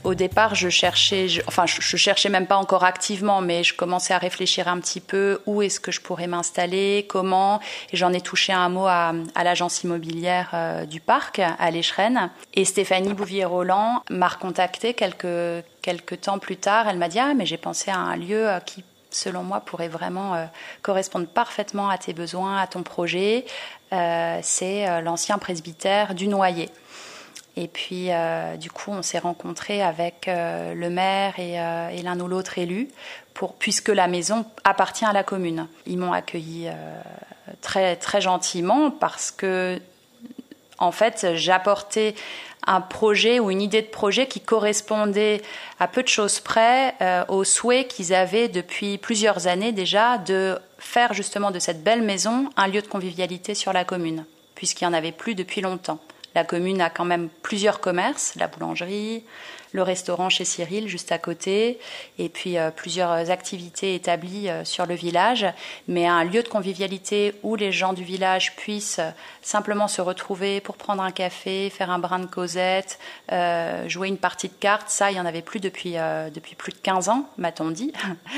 Au départ, je cherchais même pas encore activement, mais je commençais à réfléchir un petit peu où est-ce que je pourrais m'installer, comment. Et j'en ai touché un mot à l'agence immobilière du parc, à l'Écheren. Et Stéphanie Bouvier-Roland m'a recontactée quelques temps plus tard. Elle m'a dit « Ah, mais j'ai pensé à un lieu qui, selon moi, pourrait vraiment correspondre parfaitement à tes besoins, à ton projet. C'est l'ancien presbytère du Noyer. » Et puis, du coup, on s'est rencontrés avec le maire et l'un ou l'autre élu, puisque la maison appartient à la commune. Ils m'ont accueilli très, très gentiment parce que, en fait, j'apportais un projet ou une idée de projet qui correspondait à peu de choses près aux souhaits qu'ils avaient depuis plusieurs années déjà de faire justement de cette belle maison un lieu de convivialité sur la commune, puisqu'il n'y en avait plus depuis longtemps. La commune a quand même plusieurs commerces, la boulangerie, le restaurant chez Cyril juste à côté, et puis plusieurs activités établies sur le village, mais un lieu de convivialité où les gens du village puissent simplement se retrouver pour prendre un café, faire un brin de causette, jouer une partie de cartes, ça il n'y en avait plus depuis plus de 15 ans, m'a-t-on dit.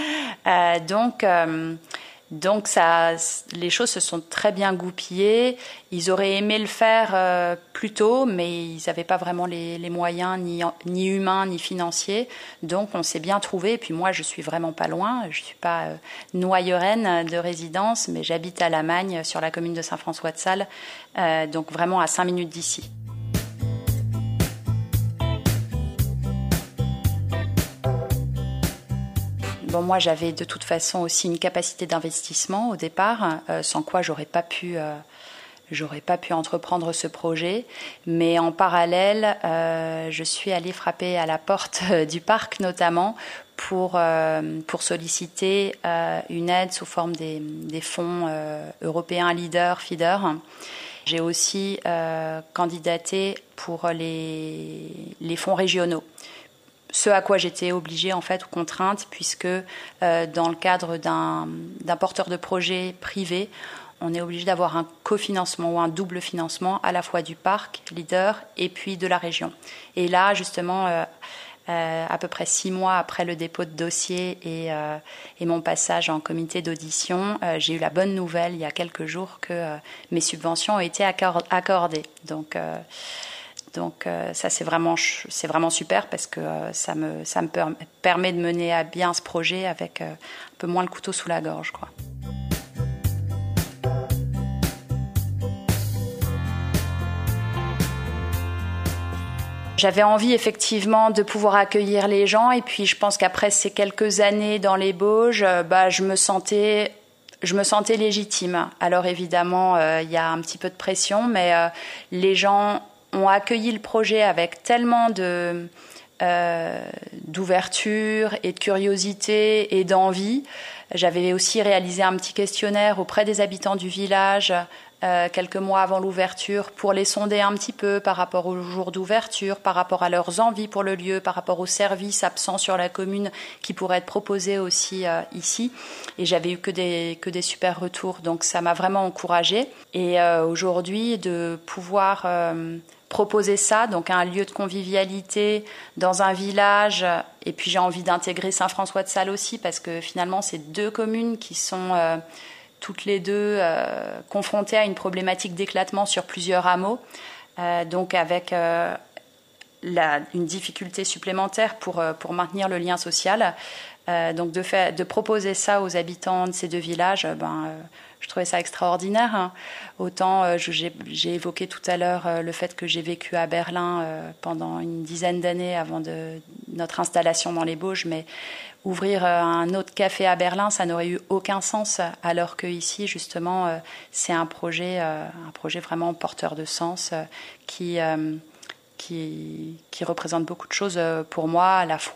Donc les choses se sont très bien goupillées. Ils auraient aimé le faire plus tôt, mais ils n'avaient pas vraiment les moyens, ni humains, ni financiers. Donc on s'est bien trouvé. Et puis moi, je suis vraiment pas loin. Je suis pas noyeraine de résidence, mais j'habite à Lamagne, sur la commune de Saint-François-de-Sales, donc vraiment à 5 minutes d'ici. Bon, moi, j'avais de toute façon aussi une capacité d'investissement au départ, sans quoi j'aurais pas pu entreprendre ce projet. Mais en parallèle, je suis allée frapper à la porte du parc notamment pour solliciter une aide sous forme des fonds européens Leader, Feeder. J'ai aussi candidaté pour les fonds régionaux. Ce à quoi j'étais obligée en fait ou contrainte, puisque dans le cadre d'un porteur de projet privé, on est obligé d'avoir un cofinancement ou un double financement à la fois du parc Leader et puis de la région. Et là justement, à peu près 6 mois après le dépôt de dossier et mon passage en comité d'audition, j'ai eu la bonne nouvelle il y a quelques jours que mes subventions ont été accordées. Donc ça c'est vraiment super parce que ça me permet de mener à bien ce projet avec un peu moins le couteau sous la gorge, quoi. J'avais envie effectivement de pouvoir accueillir les gens, et puis je pense qu'après ces quelques années dans les Bauges, je me sentais légitime. Alors évidemment, il y a un petit peu de pression, mais les gens ont accueilli le projet avec tellement d'ouverture et de curiosité et d'envie. J'avais aussi réalisé un petit questionnaire auprès des habitants du village quelques mois avant l'ouverture pour les sonder un petit peu par rapport au jour d'ouverture, par rapport à leurs envies pour le lieu, par rapport aux services absents sur la commune qui pourraient être proposés aussi ici. Et j'avais eu que des super retours, donc ça m'a vraiment encouragée. Et aujourd'hui, de pouvoir proposer ça, donc un lieu de convivialité dans un village, et puis j'ai envie d'intégrer Saint-François-de-Sales aussi, parce que finalement, c'est 2 communes qui sont toutes les 2 confrontées à une problématique d'éclatement sur plusieurs hameaux, donc avec une difficulté supplémentaire pour maintenir le lien social. Donc de proposer ça aux habitants de ces 2 villages, je trouvais ça extraordinaire, hein. Autant j'ai évoqué tout à l'heure le fait que j'ai vécu à Berlin pendant une dizaine d'années avant notre installation dans les Bauges, mais ouvrir un autre café à Berlin, ça n'aurait eu aucun sens, alors que ici justement c'est un projet vraiment porteur de sens qui représente beaucoup de choses pour moi, à la fois